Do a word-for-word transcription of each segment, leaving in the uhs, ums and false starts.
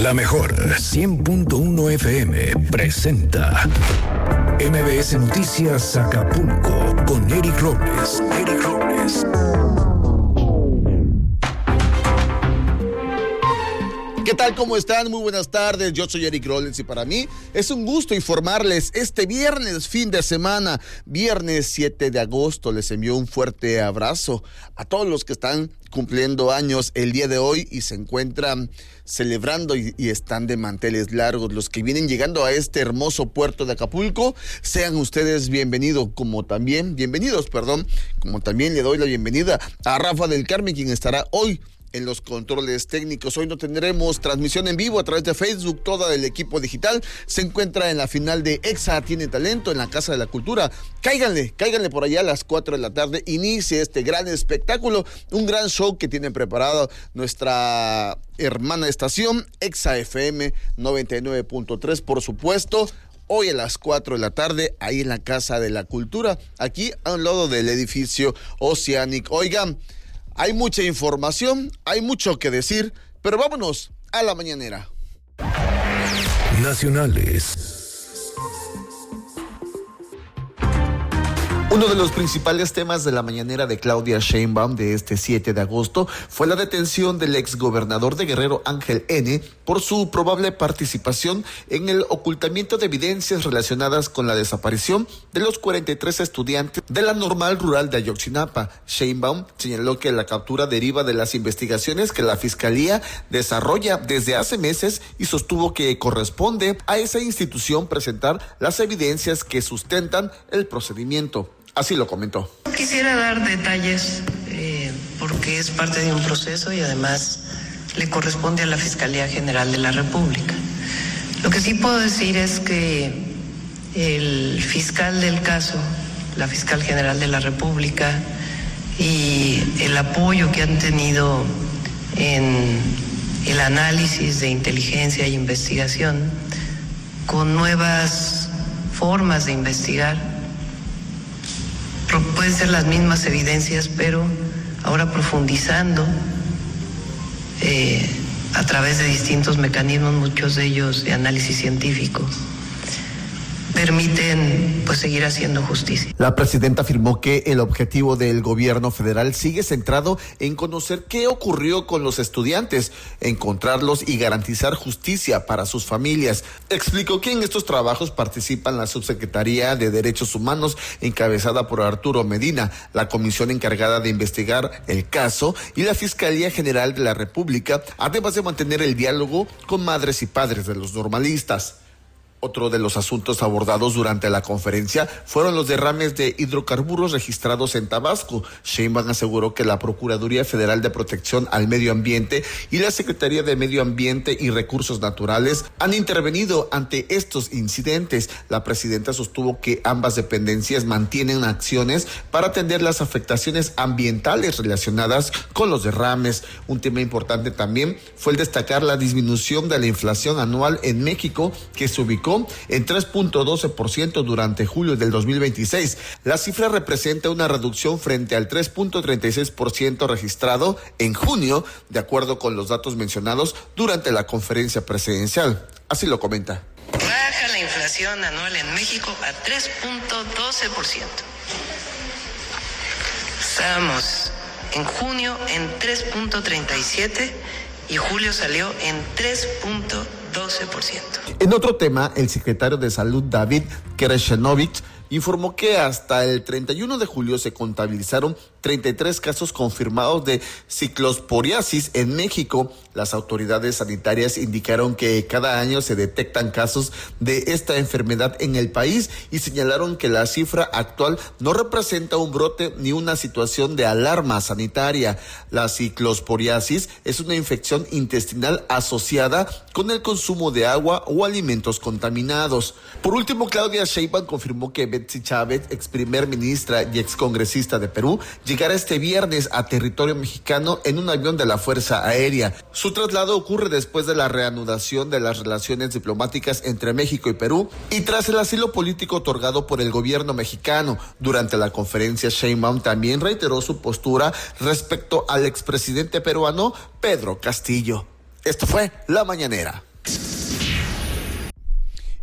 La mejor cien punto uno F M presenta M B S Noticias Acapulco con Eric Robles. Eric Robles. ¿Qué tal? ¿Cómo están? Muy buenas tardes. Yo soy Eric Rollins y para mí es un gusto informarles este viernes, fin de semana, viernes siete de agosto. Les envío un fuerte abrazo a todos los que están cumpliendo años el día de hoy y se encuentran celebrando y, y están de manteles largos. Los que vienen llegando a este hermoso puerto de Acapulco, sean ustedes bienvenidos, como también, bienvenidos, perdón, como también le doy la bienvenida a Rafa del Carmen, quien estará hoy en los controles técnicos. Hoy no tendremos transmisión en vivo a través de Facebook. Todo el equipo digital se encuentra en la final de Exa Tiene Talento en la Casa de la Cultura. Cáiganle, cáiganle por allá a las cuatro de la tarde. Inicie este gran espectáculo, un gran show que tiene preparado nuestra hermana estación Exa F M noventa y nueve punto tres, por supuesto. Hoy a las cuatro de la tarde, ahí en la Casa de la Cultura, aquí a un lado del edificio Oceanic. Oigan, hay mucha información, hay mucho que decir, pero vámonos a la mañanera. Nacionales. Uno de los principales temas de la mañanera de Claudia Sheinbaum de este siete de agosto fue la detención del exgobernador de Guerrero, Ángel N., por su probable participación en el ocultamiento de evidencias relacionadas con la desaparición de los cuarenta y tres estudiantes de la Normal Rural de Ayotzinapa. Sheinbaum señaló que la captura deriva de las investigaciones que la Fiscalía desarrolla desde hace meses y sostuvo que corresponde a esa institución presentar las evidencias que sustentan el procedimiento. Así lo comentó. Quisiera dar detalles eh, porque es parte de un proceso y además le corresponde a la Fiscalía General de la República. Lo que sí puedo decir es que el fiscal del caso, la Fiscal General de la República, y el apoyo que han tenido en el análisis de inteligencia e investigación con nuevas formas de investigar, pueden ser las mismas evidencias, pero ahora profundizando eh, a través de distintos mecanismos, muchos de ellos de análisis científico, permiten pues seguir haciendo justicia. La presidenta afirmó que el objetivo del gobierno federal sigue centrado en conocer qué ocurrió con los estudiantes, encontrarlos y garantizar justicia para sus familias. Explicó que en estos trabajos participan la Subsecretaría de Derechos Humanos, encabezada por Arturo Medina, la comisión encargada de investigar el caso y la Fiscalía General de la República, además de mantener el diálogo con madres y padres de los normalistas. Otro de los asuntos abordados durante la conferencia fueron los derrames de hidrocarburos registrados en Tabasco. Sheinbaum aseguró que la Procuraduría Federal de Protección al Medio Ambiente y la Secretaría de Medio Ambiente y Recursos Naturales han intervenido ante estos incidentes. La presidenta sostuvo que ambas dependencias mantienen acciones para atender las afectaciones ambientales relacionadas con los derrames. Un tema importante también fue el destacar la disminución de la inflación anual en México, que se ubicó en tres punto doce por ciento durante julio del dos mil veintiséis. La cifra representa una reducción frente al tres punto treinta y seis por ciento registrado en junio, de acuerdo con los datos mencionados durante la conferencia presidencial. Así lo comenta. Baja la inflación anual en México a tres punto doce por ciento. Estamos en junio en tres punto treinta y siete y julio salió en tres punto doce por ciento. En otro tema, el secretario de Salud, David Kereshenovich, informó que hasta el treinta y uno de julio se contabilizaron treinta y tres casos confirmados de ciclosporiasis en México. Las autoridades sanitarias indicaron que cada año se detectan casos de esta enfermedad en el país y señalaron que la cifra actual no representa un brote ni una situación de alarma sanitaria. La ciclosporiasis es una infección intestinal asociada con el consumo de agua o alimentos contaminados. Por último, Claudia Sheinbaum confirmó que Betsy Chávez, ex primer ministra y ex congresista de Perú, llegará este viernes a territorio mexicano en un avión de la Fuerza Aérea. Su traslado ocurre después de la reanudación de las relaciones diplomáticas entre México y Perú y tras el asilo político otorgado por el gobierno mexicano. Durante la conferencia, Sheinbaum también reiteró su postura respecto al expresidente peruano Pedro Castillo. Esto fue La Mañanera.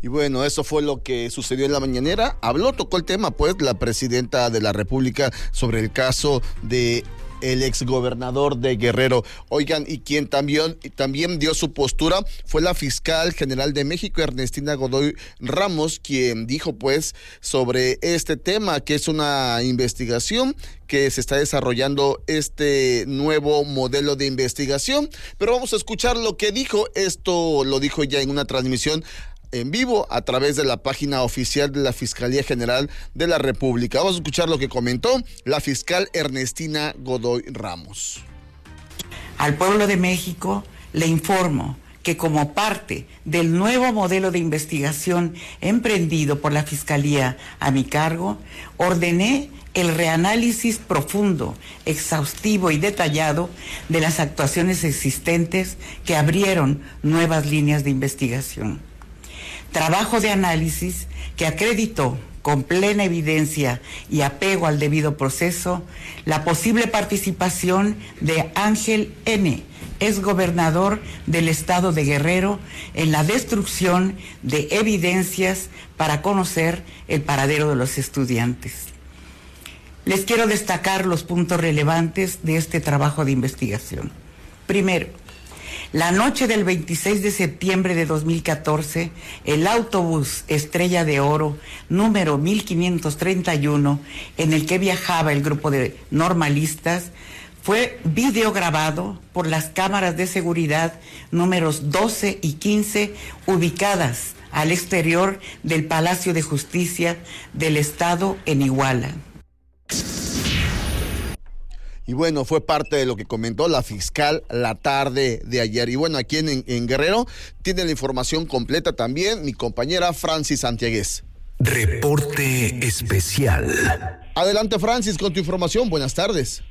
Y bueno, eso fue lo que sucedió en la mañanera. Habló, tocó el tema, pues, la presidenta de la República sobre el caso de el exgobernador de Guerrero. Oigan, y quien también, también dio su postura fue la fiscal general de México, Ernestina Godoy Ramos, quien dijo, pues, sobre este tema, que es una investigación que se está desarrollando este nuevo modelo de investigación. Pero vamos a escuchar lo que dijo. Esto lo dijo ya en una transmisión en vivo a través de la página oficial de la Fiscalía General de la República. Vamos a escuchar lo que comentó la fiscal Ernestina Godoy Ramos. Al pueblo de México le informo que como parte del nuevo modelo de investigación emprendido por la Fiscalía a mi cargo, ordené el reanálisis profundo, exhaustivo y detallado de las actuaciones existentes que abrieron nuevas líneas de investigación. Trabajo de análisis que acreditó con plena evidencia y apego al debido proceso la posible participación de Ángel N., exgobernador del estado de Guerrero, en la destrucción de evidencias para conocer el paradero de los estudiantes. Les quiero destacar los puntos relevantes de este trabajo de investigación. Primero, la noche del veintiséis de septiembre de dos mil catorce, el autobús Estrella de Oro, número mil quinientos treinta y uno, en el que viajaba el grupo de normalistas, fue videograbado por las cámaras de seguridad números doce y quince, ubicadas al exterior del Palacio de Justicia del Estado en Iguala. Y bueno, fue parte de lo que comentó la fiscal la tarde de ayer. Y bueno, aquí en, en Guerrero tiene la información completa también mi compañera Francis Santiaguez. Reporte especial. Adelante, Francis, con tu información. Buenas tardes.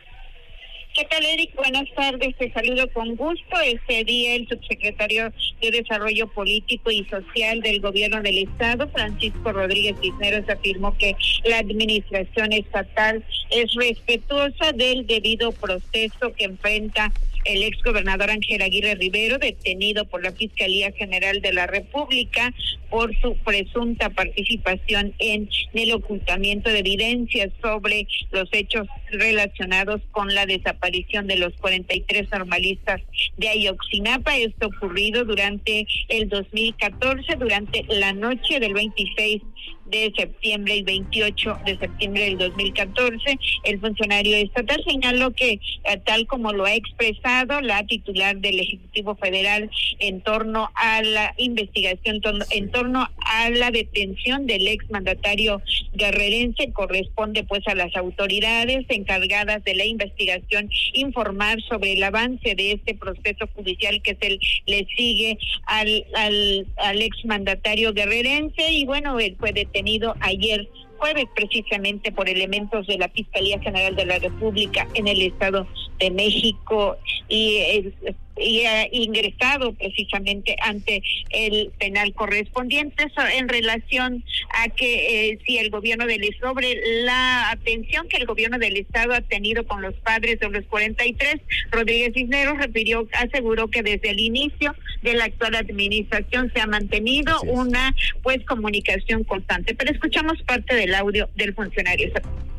¿Qué tal, Eric? Buenas tardes, te saludo con gusto. Este día el subsecretario de Desarrollo Político y Social del Gobierno del Estado, Francisco Rodríguez Cisneros, afirmó que la administración estatal es respetuosa del debido proceso que enfrenta el exgobernador Ángel Aguirre Rivero, detenido por la Fiscalía General de la República por su presunta participación en el ocultamiento de evidencias sobre los hechos relacionados con la desaparición de los cuarenta y tres normalistas de Ayotzinapa. Esto ocurrido durante el dos mil catorce, durante la noche del veintiséis de septiembre y veintiocho de septiembre del dos mil catorce. El funcionario estatal señaló que, tal como lo ha expresado la titular del Ejecutivo Federal en torno a la investigación, en torno a la detención del exmandatario guerrerense, corresponde pues a las autoridades encargadas de la investigación informar sobre el avance de este proceso judicial que se le sigue al, al, al exmandatario guerrerense. Y bueno, él fue detenido ayer jueves precisamente por elementos de la Fiscalía General de la República en el Estado de México y, eh, y ha ingresado precisamente ante el penal correspondiente. Eso en relación a que eh, si el gobierno del sobre la atención que el gobierno del Estado ha tenido con los padres de los cuarenta y tres, Rodríguez Cisneros refirió, aseguró que desde el inicio de la actual administración se ha mantenido una pues comunicación constante. Pero escuchamos parte del audio del funcionario.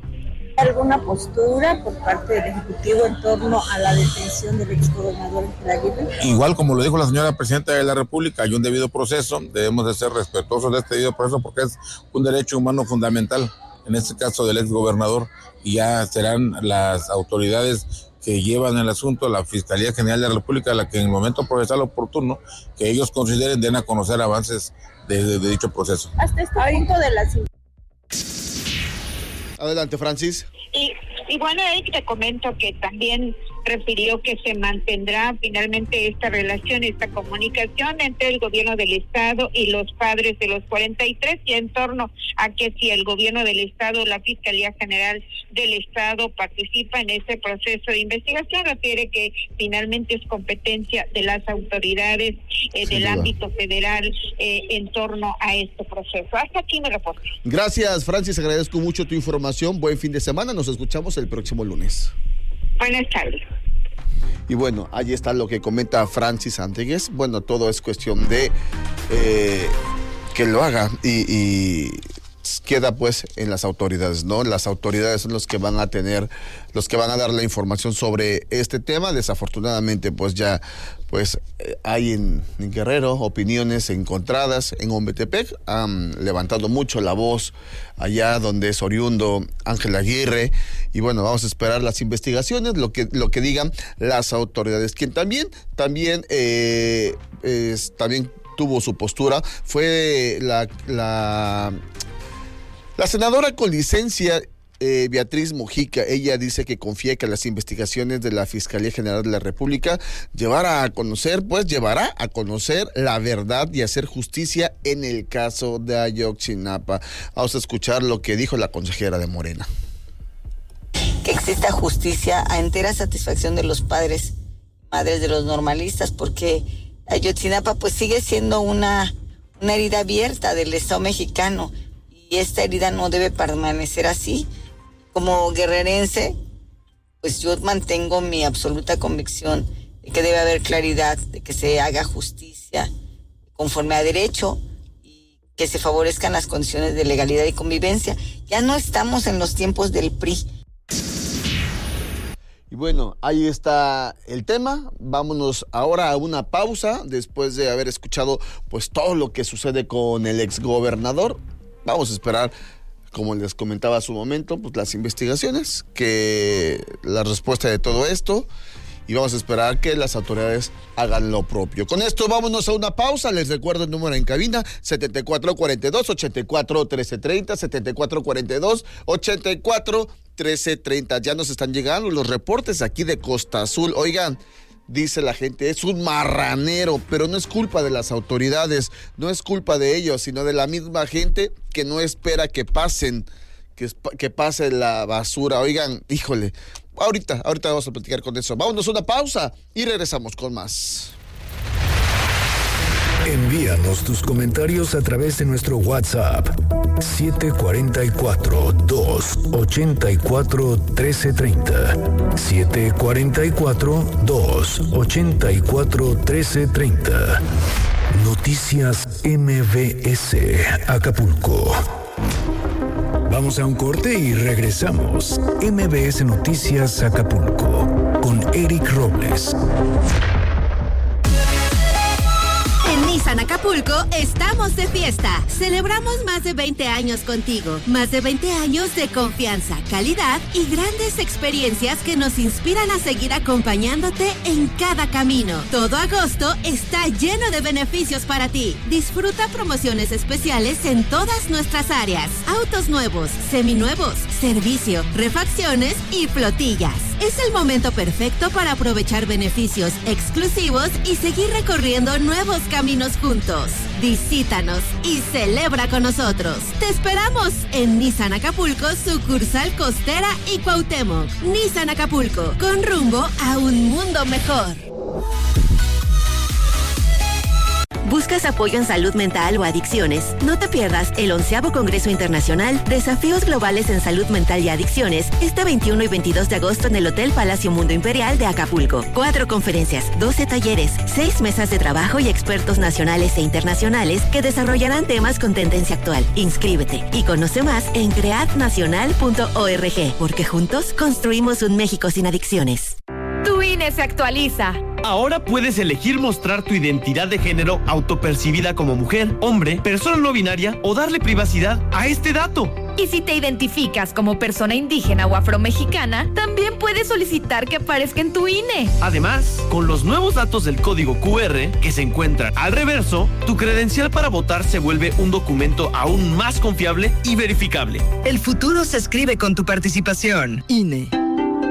¿Alguna postura por parte del Ejecutivo en torno a la detención del exgobernador Ángel Aguirre? Igual como lo dijo la señora Presidenta de la República, hay un debido proceso, debemos de ser respetuosos de este debido proceso porque es un derecho humano fundamental, en este caso del exgobernador, y ya serán las autoridades que llevan el asunto, la Fiscalía General de la República, la que en el momento procesal oportuno, que ellos consideren, den a conocer avances de, de, de dicho proceso. Hasta este punto de las... Adelante, Francis. Y, y bueno, Eric, te comento que también refirió que se mantendrá finalmente esta relación, esta comunicación entre el gobierno del Estado y los padres de los cuarenta y tres, y en torno a que si el gobierno del Estado, la Fiscalía General del Estado participa en este proceso de investigación, refiere que finalmente es competencia de las autoridades eh, del duda. ámbito federal eh, en torno a este proceso. Hasta aquí me reporte. Gracias, Francis, agradezco mucho tu información. Buen fin de semana, nos escuchamos el próximo lunes. Buenas tardes. Y bueno, ahí está lo que comenta Francis Santiaguez. Bueno, todo es cuestión de eh, que lo haga y, y queda pues en las autoridades, ¿no? Las autoridades son los que van a tener, los que van a dar la información sobre este tema. Desafortunadamente pues ya pues eh, hay en, en Guerrero opiniones encontradas. En Ometepec han levantado mucho la voz allá donde es oriundo Ángel Aguirre, y bueno, vamos a esperar las investigaciones, lo que lo que digan las autoridades. Quien también también eh, es, también tuvo su postura fue la la La senadora con licencia eh, Beatriz Mojica. Ella dice que confía que las investigaciones de la Fiscalía General de la República llevará a conocer, pues llevará a conocer la verdad y hacer justicia en el caso de Ayotzinapa. Vamos a escuchar lo que dijo la consejera de Morena. Que exista justicia a entera satisfacción de los padres, madres de los normalistas, porque Ayotzinapa pues sigue siendo una, una herida abierta del Estado mexicano. Y esta herida no debe permanecer así. Como guerrerense, pues yo mantengo mi absoluta convicción de que debe haber claridad, de que se haga justicia conforme a derecho y que se favorezcan las condiciones de legalidad y convivencia. Ya no estamos en los tiempos del P R I. Y bueno, ahí está el tema. Vámonos ahora a una pausa después de haber escuchado pues todo lo que sucede con el exgobernador. Vamos a esperar, como les comentaba hace un momento, pues las investigaciones, que la respuesta de todo esto, y vamos a esperar que las autoridades hagan lo propio. Con esto vámonos a una pausa. Les recuerdo el número en cabina: setenta y cuatro cuarenta y dos, ochenta y cuatro, trece treinta, setenta y cuatro cuarenta y dos, ochenta y cuatro, trece treinta. Ya nos están llegando los reportes aquí de Costa Azul. Oigan, dice la gente, es un marranero, pero no es culpa de las autoridades, no es culpa de ellos, sino de la misma gente que no espera que pasen, que, que pase la basura. Oigan, híjole, ahorita, ahorita vamos a platicar con eso. Vámonos a una pausa y regresamos con más. Envíanos tus comentarios a través de nuestro WhatsApp siete cuatro cuatro, dos ochenta y cuatro, trece treinta. siete cuatro cuatro, dos ochenta y cuatro, trece treinta. Noticias M B S Acapulco. Vamos a un corte y regresamos. M B S Noticias Acapulco con Eric Robles. En Nissan Acapulco estamos de fiesta. Celebramos más de veinte años contigo. Más de veinte años de confianza, calidad y grandes experiencias que nos inspiran a seguir acompañándote en cada camino. Todo agosto está lleno de beneficios para ti. Disfruta promociones especiales en todas nuestras áreas. Autos nuevos, seminuevos, servicio, refacciones y flotillas. Es el momento perfecto para aprovechar beneficios exclusivos y seguir recorriendo nuevos caminos juntos. Visítanos y celebra con nosotros. Te esperamos en Nissan Acapulco, sucursal Costera y Cuauhtémoc. Nissan Acapulco, con rumbo a un mundo mejor. ¿Buscas apoyo en salud mental o adicciones? No te pierdas el onceavo Congreso Internacional Desafíos Globales en Salud Mental y Adicciones este veintiuno y veintidós de agosto en el Hotel Palacio Mundo Imperial de Acapulco. Cuatro conferencias, doce talleres, seis mesas de trabajo y expertos nacionales e internacionales que desarrollarán temas con tendencia actual. Inscríbete y conoce más en cread nacional punto org, porque juntos construimos un México sin adicciones. Tu I N E se actualiza. Ahora puedes elegir mostrar tu identidad de género autopercibida como mujer, hombre, persona no binaria o darle privacidad a este dato. Y si te identificas como persona indígena o afromexicana, también puedes solicitar que aparezca en tu I N E. Además, con los nuevos datos del código Q R que se encuentran al reverso, tu credencial para votar se vuelve un documento aún más confiable y verificable. El futuro se escribe con tu participación. I N E.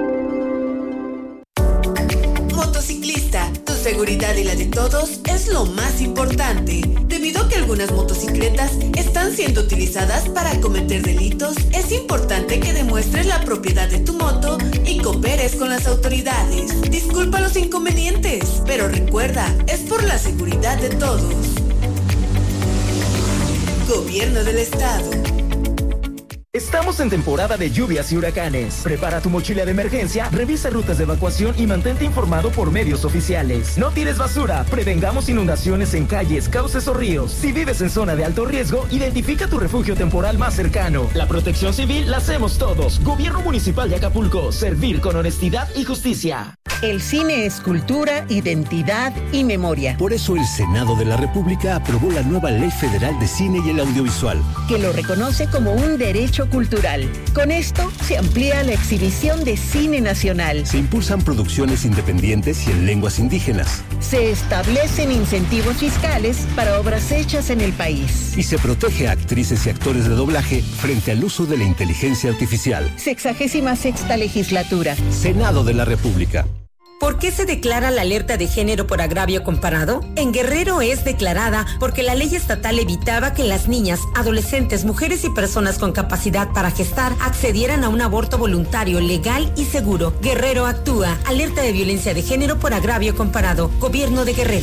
Motociclista, tu seguridad y la de todos es lo más importante. Debido a que algunas motocicletas están siendo utilizadas para cometer delitos, es importante que demuestres la propiedad de tu moto y cooperes con las autoridades. Disculpa los inconvenientes, pero recuerda, es por la seguridad de todos. Gobierno del Estado. Estamos en temporada de lluvias y huracanes. Prepara tu mochila de emergencia, revisa rutas de evacuación y mantente informado por medios oficiales. No tires basura, prevengamos inundaciones en calles, cauces o ríos. Si vives en zona de alto riesgo, identifica tu refugio temporal más cercano. La protección civil la hacemos todos. Gobierno Municipal de Acapulco, servir con honestidad y justicia. El cine es cultura, identidad y memoria. Por eso el Senado de la República aprobó la nueva Ley Federal de Cine y el Audiovisual, que lo reconoce como un derecho cultural. Con esto se amplía la exhibición de cine nacional. Se impulsan producciones independientes y en lenguas indígenas. Se establecen incentivos fiscales para obras hechas en el país. Y se protege a actrices y actores de doblaje frente al uso de la inteligencia artificial. Sexagésima sexta legislatura. Senado de la República. ¿Por qué se declara la alerta de género por agravio comparado? En Guerrero es declarada porque la ley estatal evitaba que las niñas, adolescentes, mujeres y personas con capacidad para gestar accedieran a un aborto voluntario, legal y seguro. Guerrero actúa. Alerta de violencia de género por agravio comparado. Gobierno de Guerrero.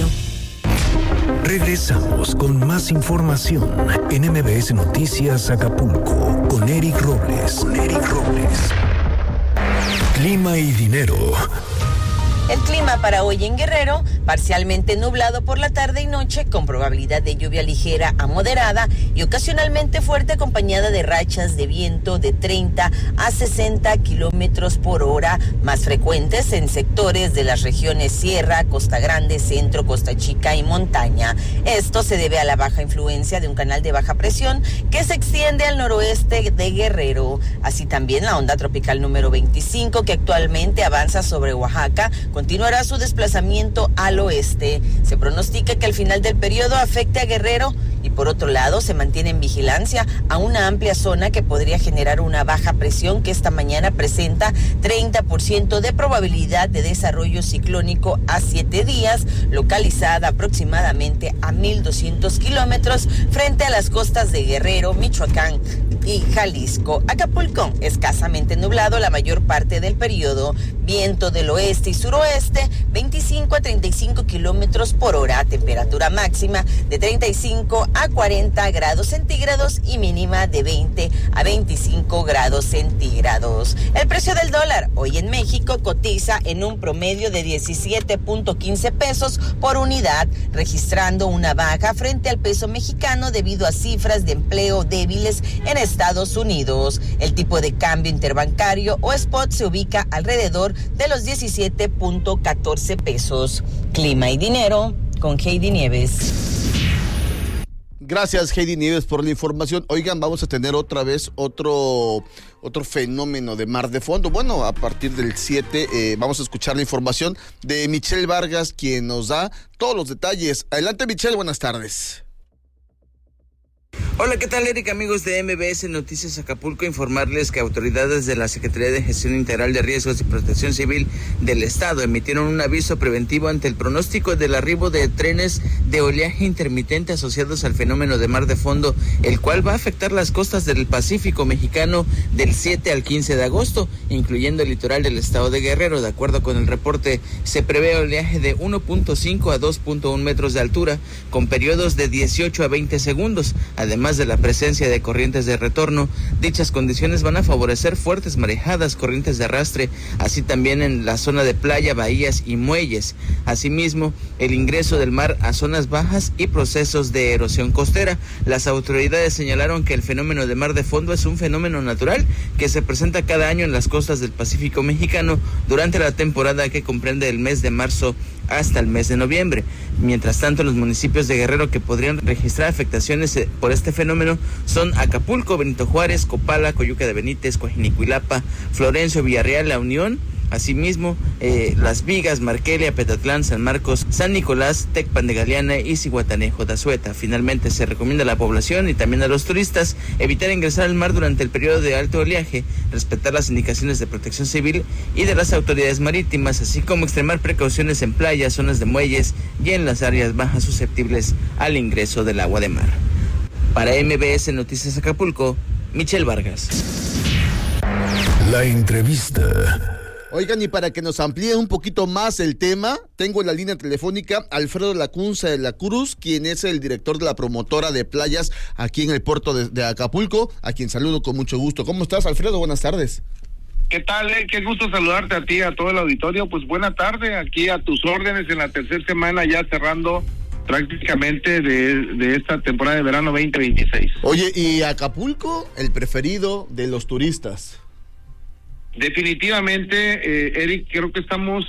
Regresamos con más información en M B S Noticias Acapulco con Eric Robles. Con Eric Robles. Clima y dinero. El clima para hoy en Guerrero, parcialmente nublado por la tarde y noche, con probabilidad de lluvia ligera a moderada y ocasionalmente fuerte, acompañada de rachas de viento de treinta a sesenta kilómetros por hora, más frecuentes en sectores de las regiones Sierra, Costa Grande, Centro, Costa Chica y Montaña. Esto se debe a la baja influencia de un canal de baja presión que se extiende al noroeste de Guerrero. Así también la onda tropical número veinticinco, que actualmente avanza sobre Oaxaca, continuará su desplazamiento al oeste. Se pronostica que al final del periodo afecte a Guerrero y por otro lado se mantiene en vigilancia a una amplia zona que podría generar una baja presión que esta mañana presenta treinta por ciento de probabilidad de desarrollo ciclónico a siete días, localizada aproximadamente a mil doscientos kilómetros frente a las costas de Guerrero, Michoacán y Jalisco. Acapulco, escasamente nublado la mayor parte del periodo, viento del oeste y suroeste, veinticinco a treinta y cinco kilómetros por hora, temperatura máxima de treinta y cinco a cuarenta grados centígrados y mínima de veinte a veinticinco grados centígrados. El precio del dólar hoy en México cotiza en un promedio de diecisiete punto quince pesos por unidad, registrando una baja frente al peso mexicano debido a cifras de empleo débiles en Estados Unidos. El tipo de cambio interbancario o spot se ubica alrededor de los diecisiete punto catorce pesos. Clima y dinero con Heidi Nieves. Gracias, Heidi Nieves, por la información. Oigan, vamos a tener otra vez otro, otro fenómeno de mar de fondo. Bueno, a partir del siete eh, vamos a escuchar la información de Michelle Vargas, quien nos da todos los detalles. Adelante, Michelle, buenas tardes. Hola, ¿qué tal, Eric? Amigos de M B S Noticias Acapulco, informarles que autoridades de la Secretaría de Gestión Integral de Riesgos y Protección Civil del Estado emitieron un aviso preventivo ante el pronóstico del arribo de trenes de oleaje intermitente asociados al fenómeno de mar de fondo, el cual va a afectar las costas del Pacífico mexicano del siete al quince de agosto, incluyendo el litoral del estado de Guerrero. De acuerdo con el reporte, se prevé oleaje de uno punto cinco a dos punto uno metros de altura, con periodos de dieciocho a veinte segundos. Además de la presencia de corrientes de retorno, dichas condiciones van a favorecer fuertes marejadas, corrientes de arrastre, así también en la zona de playa, bahías y muelles. Asimismo, el ingreso del mar a zonas bajas y procesos de erosión costera. Las autoridades señalaron que el fenómeno de mar de fondo es un fenómeno natural que se presenta cada año en las costas del Pacífico mexicano durante la temporada que comprende el mes de marzo hasta el mes de noviembre. Mientras tanto, los municipios de Guerrero que podrían registrar afectaciones por este fenómeno son Acapulco, Benito Juárez, Copala, Coyuca de Benítez, Coajinicuilapa, Florencio, Villarreal, La Unión. Asimismo, eh, Las Vigas, Marquelia, Petatlán, San Marcos, San Nicolás, Tecpan de Galeana y Zihuatanejo de Azueta. Finalmente, se recomienda a la población y también a los turistas evitar ingresar al mar durante el periodo de alto oleaje, respetar las indicaciones de protección civil y de las autoridades marítimas, así como extremar precauciones en playas, zonas de muelles y en las áreas bajas susceptibles al ingreso del agua de mar. Para M B S Noticias Acapulco, Michelle Vargas. La entrevista. Oigan, y para que nos amplíe un poquito más el tema, tengo en la línea telefónica a Alfredo Lacunza de la Cruz, quien es el director de la promotora de playas aquí en el puerto de, de Acapulco, a quien saludo con mucho gusto. ¿Cómo estás, Alfredo? Buenas tardes. ¿Qué tal? Eh? Qué gusto saludarte a ti, a todo el auditorio. Pues buena tarde, aquí a tus órdenes en la tercera semana, ya cerrando prácticamente de, de esta temporada de verano veinte veintiséis. Oye, ¿y Acapulco, el preferido de los turistas? Definitivamente, eh, Eric, creo que estamos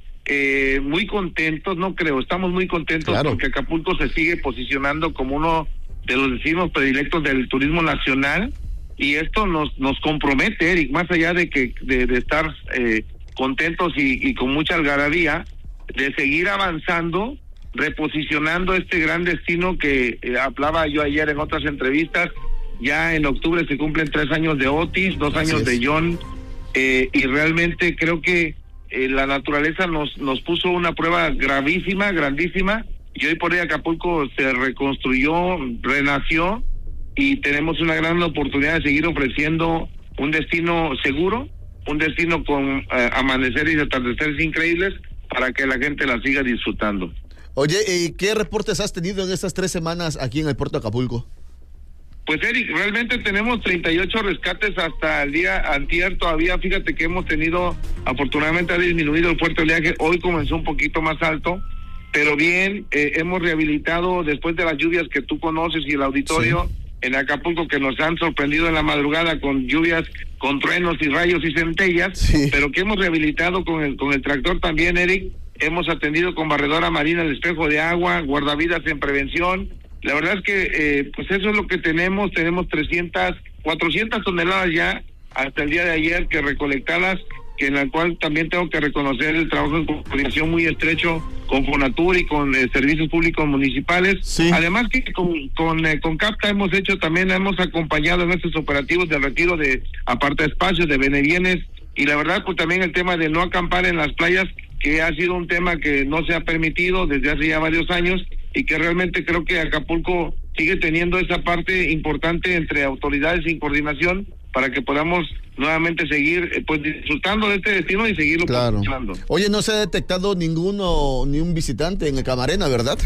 eh, muy contentos, no creo, estamos muy contentos claro. porque Acapulco se sigue posicionando como uno de los destinos predilectos del turismo nacional, y esto nos nos compromete, Eric, más allá de que de, de estar eh, contentos y, y con mucha algarabía, de seguir avanzando, reposicionando este gran destino que eh, hablaba yo ayer en otras entrevistas. Ya en octubre se cumplen tres años de Otis, dos Así años es. de John. Eh, y realmente creo que eh, la naturaleza nos nos puso una prueba gravísima, grandísima, y hoy por hoy Acapulco se reconstruyó, renació, y tenemos una gran oportunidad de seguir ofreciendo un destino seguro, un destino con eh, amaneceres y atardeceres increíbles para que la gente la siga disfrutando. Oye, ¿y qué reportes has tenido en estas tres semanas aquí en el puerto de Acapulco? Pues Eric, realmente tenemos treinta y ocho rescates hasta el día antier todavía. Fíjate que hemos tenido, afortunadamente ha disminuido el fuerte oleaje, hoy comenzó un poquito más alto, pero bien, eh, hemos rehabilitado después de las lluvias que tú conoces y el auditorio sí. en Acapulco, que nos han sorprendido en la madrugada con lluvias, con truenos y rayos y centellas, sí. pero que hemos rehabilitado con el, con el tractor también, Eric. Hemos atendido con barredora marina el espejo de agua, guardavidas en prevención. La verdad es que eh, pues eso es lo que tenemos, tenemos trescientas, cuatrocientas toneladas ya hasta el día de ayer que recolectadas, que en la cual también tengo que reconocer el trabajo en coordinación muy estrecho con Fonatur y con eh, servicios públicos municipales. Sí. Además que con con, eh, con CAPTA hemos hecho también, hemos acompañado en estos operativos de retiro de apartaespacios, de benebienes, y la verdad pues también el tema de no acampar en las playas, que ha sido un tema que no se ha permitido desde hace ya varios años, y que realmente creo que Acapulco sigue teniendo esa parte importante entre autoridades y coordinación para que podamos nuevamente seguir eh, pues disfrutando de este destino y seguirlo claro. posicionando. Oye, no se ha detectado ninguno, ni un visitante en el Camarena, ¿verdad?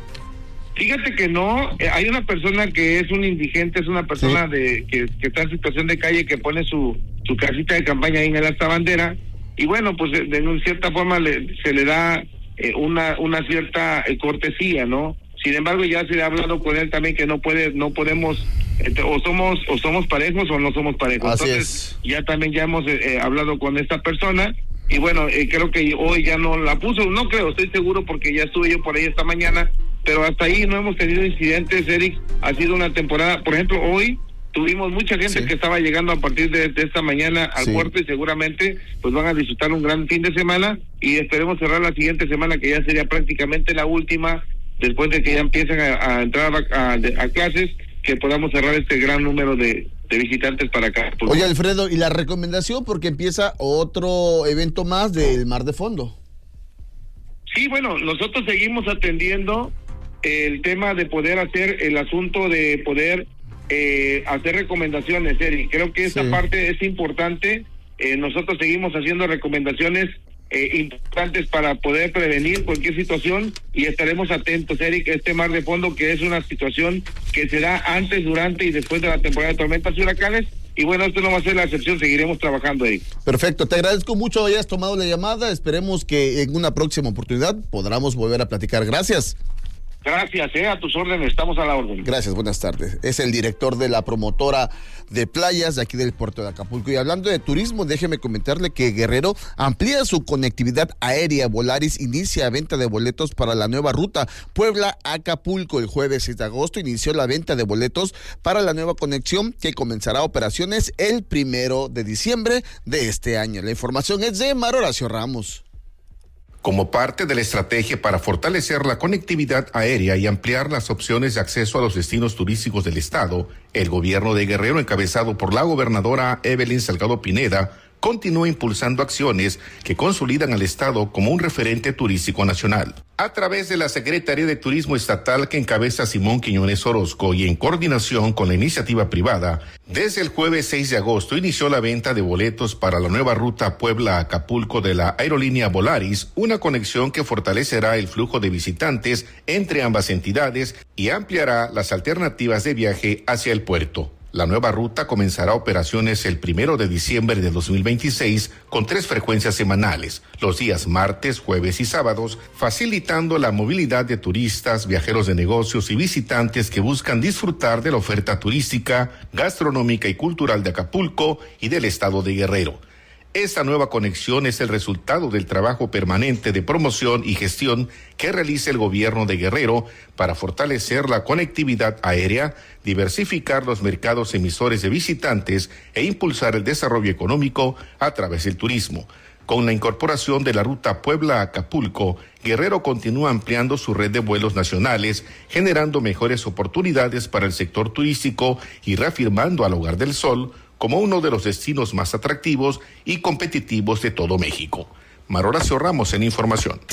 Fíjate que no, eh, hay una persona que es un indigente, es una persona sí. de que, que está en situación de calle, que pone su, su casita de campaña ahí en el Asta Bandera, y bueno, pues de, de cierta forma le, se le da eh, una una cierta eh, cortesía, ¿no? Sin embargo, ya se ha hablado con él también que no puede, no podemos, eh, o somos o somos parejos o no somos parejos. Así Entonces, es. ya también ya hemos eh, hablado con esta persona, y bueno, eh, creo que hoy ya no la puso, no creo, estoy seguro porque ya estuve yo por ahí esta mañana, pero hasta ahí no hemos tenido incidentes, Eric. Ha sido una temporada, por ejemplo, hoy tuvimos mucha gente sí. que estaba llegando a partir de, de esta mañana al sí. puerto, y seguramente pues van a disfrutar un gran fin de semana, y esperemos cerrar la siguiente semana, que ya sería prácticamente la última, después de que ya empiecen a, a entrar a, a, a clases, que podamos cerrar este gran número de, de visitantes para acá. Oye, Alfredo, ¿y la recomendación? Porque empieza otro evento más del Mar de Fondo. Sí, bueno, nosotros seguimos atendiendo el tema de poder hacer el asunto de poder Eh, hacer recomendaciones, Eric. Creo que esa sí. parte es importante. Eh, nosotros seguimos haciendo recomendaciones eh, importantes para poder prevenir cualquier situación, y estaremos atentos, Eric, a este Mar de Fondo, que es una situación que se da antes, durante y después de la temporada de tormentas y huracanes. Y bueno, esto no va a ser la excepción, seguiremos trabajando, Eric. Perfecto, te agradezco mucho que hayas tomado la llamada. Esperemos que en una próxima oportunidad podamos volver a platicar. Gracias. Gracias, eh, a tus órdenes, estamos a la orden. Gracias, buenas tardes. Es el director de la promotora de playas de aquí del puerto de Acapulco. Y hablando de turismo, déjeme comentarle que Guerrero amplía su conectividad aérea. Volaris inicia venta de boletos para la nueva ruta Puebla-Acapulco. El jueves seis de agosto inició la venta de boletos para la nueva conexión, que comenzará operaciones el primero de diciembre de este año. La información es de Mar Horacio Ramos. Como parte de la estrategia para fortalecer la conectividad aérea y ampliar las opciones de acceso a los destinos turísticos del estado, el gobierno de Guerrero, encabezado por la gobernadora Evelyn Salgado Pineda, continúa impulsando acciones que consolidan al Estado como un referente turístico nacional. A través de la Secretaría de Turismo Estatal que encabeza Simón Quiñones Orozco y en coordinación con la iniciativa privada, desde el jueves seis de agosto inició la venta de boletos para la nueva ruta Puebla-Acapulco de la aerolínea Volaris, una conexión que fortalecerá el flujo de visitantes entre ambas entidades y ampliará las alternativas de viaje hacia el puerto. La nueva ruta comenzará operaciones el primero de diciembre de dos mil veintiséis con tres frecuencias semanales, los días martes, jueves y sábados, facilitando la movilidad de turistas, viajeros de negocios y visitantes que buscan disfrutar de la oferta turística, gastronómica y cultural de Acapulco y del estado de Guerrero. Esta nueva conexión es el resultado del trabajo permanente de promoción y gestión que realiza el gobierno de Guerrero para fortalecer la conectividad aérea, diversificar los mercados emisores de visitantes e impulsar el desarrollo económico a través del turismo. Con la incorporación de la ruta Puebla-Acapulco, Guerrero continúa ampliando su red de vuelos nacionales, generando mejores oportunidades para el sector turístico y reafirmando al Hogar del Sol como uno de los destinos más atractivos y competitivos de todo México. Horacio Ramos en Información.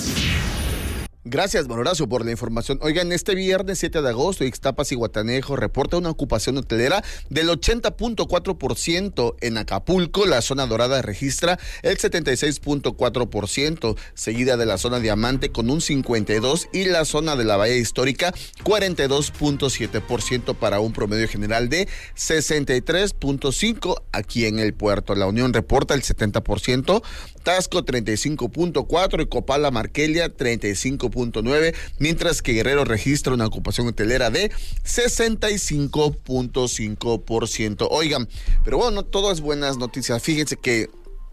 Gracias, Horacio, por la información. Oigan, este viernes siete de agosto, Ixtapas y Guatanejo reporta una ocupación hotelera del ochenta punto cuatro por ciento. En Acapulco, la zona dorada registra el setenta y seis punto cuatro por ciento, seguida de la zona diamante con un cincuenta y dos por ciento y la zona de la Bahía Histórica cuarenta y dos punto siete por ciento para un promedio general de sesenta y tres punto cinco por ciento aquí en el puerto. La Unión reporta el setenta por ciento, Taxco treinta y cinco punto cuatro por ciento y Copala Marquelia treinta y cinco punto nueve por ciento, mientras que Guerrero registra una ocupación hotelera de sesenta y cinco punto cinco por ciento. Oigan, pero bueno, no todo es buenas noticias. Fíjense que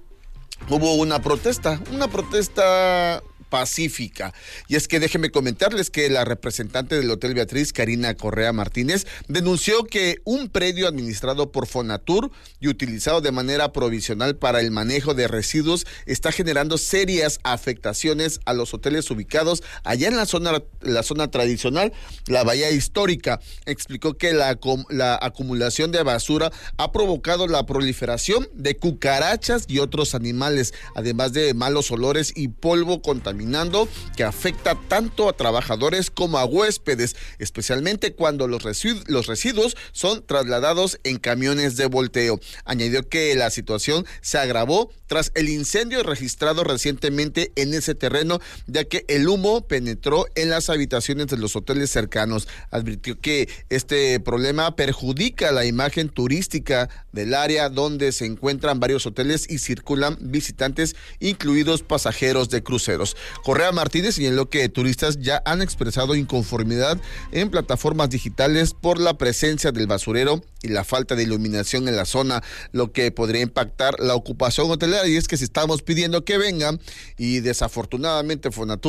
hubo una protesta, una protesta pacífica. Y es que déjenme comentarles que la representante del Hotel Beatriz, Karina Correa Martínez, denunció que un predio administrado por Fonatur y utilizado de manera provisional para el manejo de residuos está generando serias afectaciones a los hoteles ubicados allá en la zona, la zona tradicional, la Bahía Histórica. Explicó que la, la acumulación de basura ha provocado la proliferación de cucarachas y otros animales, además de malos olores y polvo contaminado que afecta tanto a trabajadores como a huéspedes, especialmente cuando los residuos, los residuos son trasladados en camiones de volteo. Añadió que la situación se agravó tras el incendio registrado recientemente en ese terreno, ya que el humo penetró en las habitaciones de los hoteles cercanos. Advirtió que este problema perjudica la imagen turística del área donde se encuentran varios hoteles y circulan visitantes, incluidos pasajeros de cruceros. Correa Martínez señaló que turistas ya han expresado inconformidad en plataformas digitales por la presencia del basurero y la falta de iluminación en la zona, lo que podría impactar la ocupación hotelera. Y es que si estamos pidiendo que vengan y desafortunadamente Fonatur